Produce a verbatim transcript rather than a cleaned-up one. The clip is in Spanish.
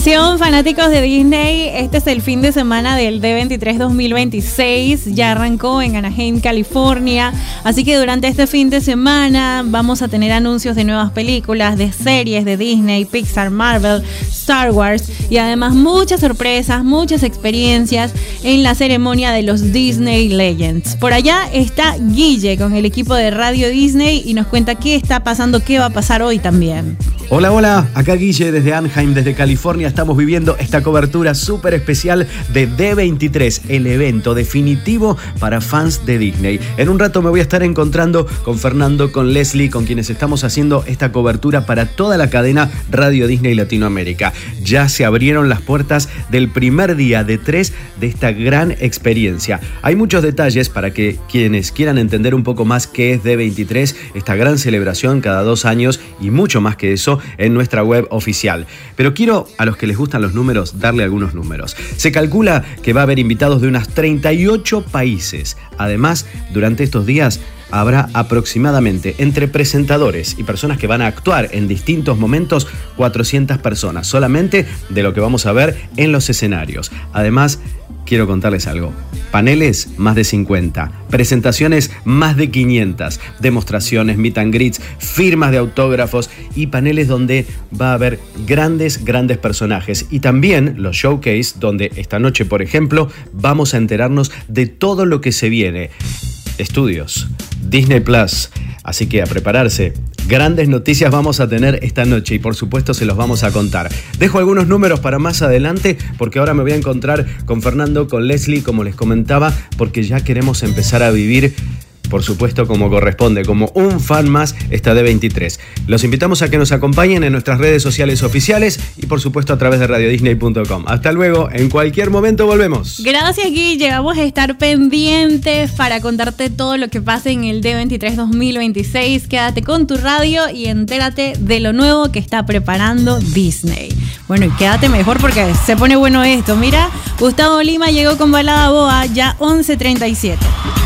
Atención, fanáticos de Disney, este es el fin de semana del D veintitrés dos mil veintiséis, ya arrancó en Anaheim, California, así que durante este fin de semana vamos a tener anuncios de nuevas películas, de series de Disney, Pixar, Marvel, Star Wars y además muchas sorpresas, muchas experiencias en la ceremonia de los Disney Legends. Por allá está Guille con el equipo de Radio Disney y nos cuenta qué está pasando, qué va a pasar hoy también. Hola, hola, acá Guille desde Anaheim, desde California. Estamos viviendo esta cobertura súper especial de D veintitrés, el evento definitivo para fans de Disney. En un rato me voy a estar encontrando con Fernando, con Leslie, con quienes estamos haciendo esta cobertura para toda la cadena Radio Disney Latinoamérica. Ya se abrieron las puertas del primer día de tres de esta gran experiencia. Hay muchos detalles para que quienes quieran entender un poco más qué es D veintitrés, esta gran celebración cada dos años y mucho más que eso en nuestra web oficial. Pero quiero, a los que les gustan los números, darle algunos números. Se calcula que va a haber invitados de unos treinta y ocho países. Además, durante estos días habrá aproximadamente entre presentadores y personas que van a actuar en distintos momentos cuatrocientas personas, solamente de lo que vamos a ver en los escenarios. Además, quiero contarles algo. Paneles, más de cincuenta. Presentaciones, más de quinientas. Demostraciones, meet and greets, firmas de autógrafos y paneles donde va a haber grandes, grandes personajes. Y también los showcase, donde esta noche, por ejemplo, vamos a enterarnos de todo lo que se viene. Estudios, Disney Plus. Así que a prepararse. Grandes noticias vamos a tener esta noche y por supuesto se los vamos a contar. Dejo algunos números para más adelante porque ahora me voy a encontrar con Fernando, con Leslie, como les comentaba, porque ya queremos empezar a vivir, por supuesto, como corresponde, como un fan más esta D veintitrés. Los invitamos a que nos acompañen en nuestras redes sociales oficiales y por supuesto a través de radio disney punto com. Hasta luego, en cualquier momento volvemos. Gracias, Guille, vamos a estar pendientes para contarte todo lo que pase en el D veintitrés dos mil veintiséis. Quédate con tu radio y entérate de lo nuevo que está preparando Disney. Bueno, y quédate mejor porque se pone bueno esto. Mira, Gustavo Lima llegó con Balada Boa, ya once treinta y siete.